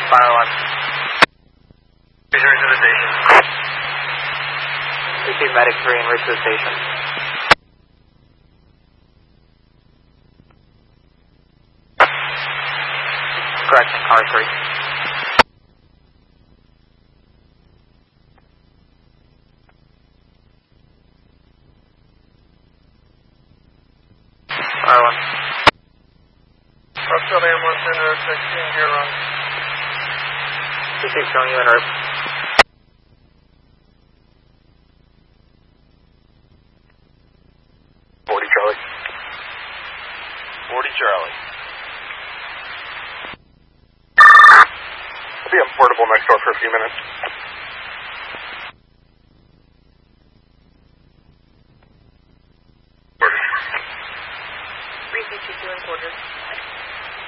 Fire one. Return to the station. Receive medic 3 and route to the station. Correction, car 3. Fire one. Rockville ambulance in route 16, gear run. Receive showing you en route. Charlie. 40 Charlie. I'll be on portable next door for a few minutes. Repeat, you in quarters.